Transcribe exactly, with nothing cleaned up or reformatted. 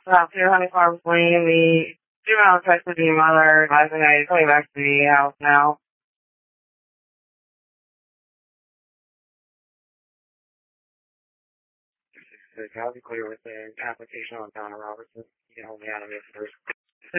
Uh, two Honey Farms Lane, the juvenile texted the mother advising that he's coming back to the house now. I'll be clear with the application on Donna Robertson. You can hold me out of it first.